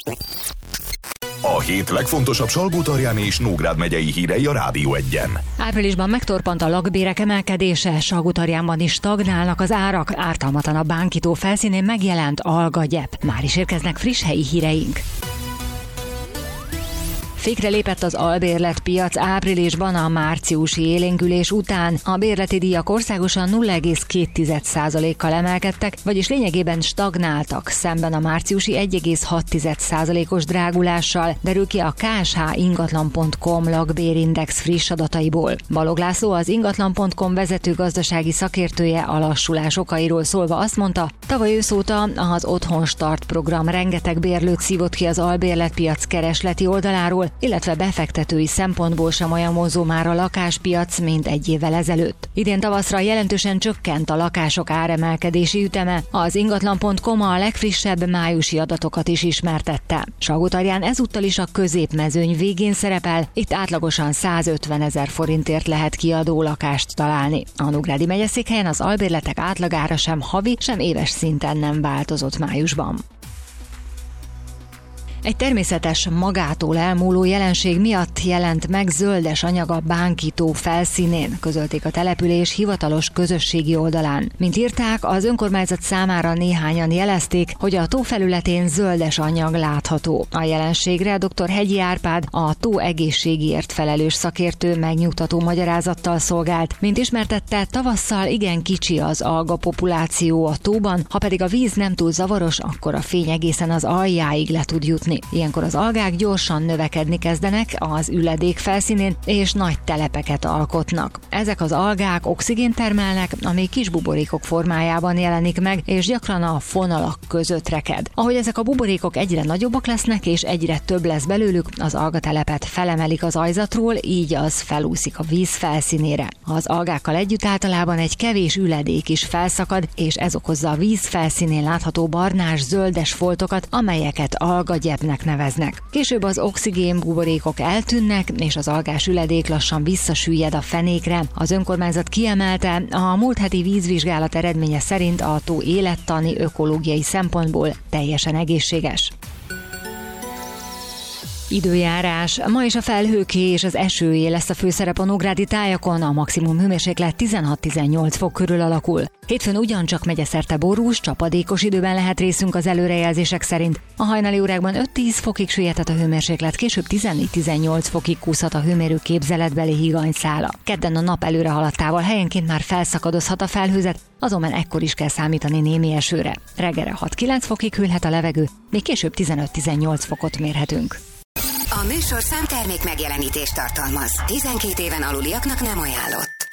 A hét legfontosabb Salgótarjáni és Nógrád megyei hírei a Rádió Egyen. Áprilisban megtorpant a lakbérek emelkedése, Salgótarjánban is stagnálnak az árak, ártalmatlan a Bánkító felszínén megjelent algagyep. Már is érkeznek friss helyi híreink. Fékre lépett az albérletpiac áprilisban a márciusi élénkülés után. A bérleti díjak országosan 0,2%-kal emelkedtek, vagyis lényegében stagnáltak, szemben a márciusi 1,6%-os drágulással, derül ki a ksh-ingatlan.com lakbérindex friss adataiból. Balogh László, az ingatlan.com vezető gazdasági szakértője a lassulás okairól szólva azt mondta, tavaly ősz óta az Otthon Start program rengeteg bérlőt szívott ki az albérletpiac keresleti oldaláról, illetve befektetői szempontból sem olyan vonzó már a lakáspiac, mint egy évvel ezelőtt. Idén tavaszra jelentősen csökkent a lakások áremelkedési üteme, az ingatlan.com a legfrissebb májusi adatokat is ismertette. Salgótarján ezúttal is a középmezőny végén szerepel, itt átlagosan 150 000 forintért lehet kiadó lakást találni. A Nógrádi megyeszékhelyen az albérletek átlagára sem havi, sem éves szinten nem változott májusban. Egy természetes, magától elmúló jelenség miatt jelent meg zöldes anyag a Bánkító felszínén, közölték a település hivatalos közösségi oldalán. Mint írták, az önkormányzat számára néhányan jelezték, hogy a tó felületén zöldes anyag látható. A jelenségre dr. Hegyi Árpád, a tó egészségéért felelős szakértő megnyugtató magyarázattal szolgált. Mint ismertette, tavasszal igen kicsi az alga populáció a tóban, ha pedig a víz nem túl zavaros, akkor a fény egészen az aljáig le tud jutni. Ilyenkor az algák gyorsan növekedni kezdenek az üledék felszínén, és nagy telepeket alkotnak. Ezek az algák oxigént termelnek, ami kis buborékok formájában jelenik meg, és gyakran a fonalak között reked. Ahogy ezek a buborékok egyre nagyobbak lesznek, és egyre több lesz belőlük, az algatelepet felemelik az aljzatról, így az felúszik a víz felszínére. Az algákkal együtt általában egy kevés üledék is felszakad, és ez okozza a víz felszínén látható barnás-zöldes foltokat, amelyeket algagyepnek neveznek. Később az oxigén buborékok eltűnnek, és az algás üledék lassan visszasüllyed a fenékre. Az önkormányzat kiemelte, a múlt heti vízvizsgálat eredménye szerint a tó élettani, ökológiai szempontból teljesen egészséges. Időjárás. Ma is a felhőké és az esőé lesz a főszerep a nógrádi tájakon, a maximum hőmérséklet 16-18 fok körül alakul. Hétfőn ugyancsak megyeszerte borús, csapadékos időben lehet részünk az előrejelzések szerint. A hajnali órákban 5-10 fokig süllyedhet a hőmérséklet, később 14-18 fokig kúszhat a hőmérő képzeletbeli higanyszála. Kedden a nap előre haladtával helyenként már felszakadozhat a felhőzet, azonban ekkor is kell számítani némi esőre. Reggelre 6-9 fokig hűlhet a levegő, még később 15-18 fokot mérhetünk. A műsor számtermék megjelenítést tartalmaz. 12 éven aluliaknak nem ajánlott.